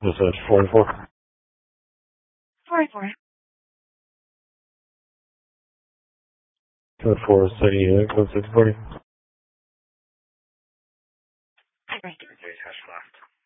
Was that 44? 44. Code 4, say, code 640. Hi, Frank.